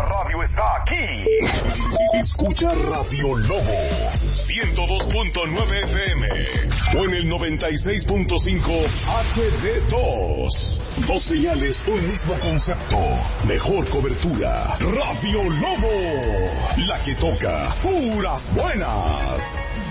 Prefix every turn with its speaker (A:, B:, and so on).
A: radio está aquí. Escucha Radio Lobo 102.9 FM o en el 96.5 HD2. Dos señales, un mismo concepto. Mejor cobertura. Radio Lobo, la que toca puras buenas.